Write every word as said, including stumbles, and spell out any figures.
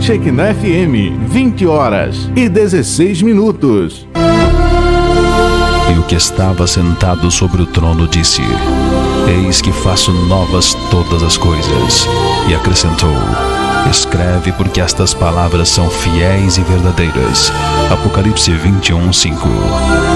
Shekinah F M, vinte horas e dezesseis minutos. E o que estava sentado sobre o trono disse: Eis que faço novas todas as coisas. E acrescentou: Escreve, porque estas palavras são fiéis e verdadeiras. Apocalipse vinte e um, cinco.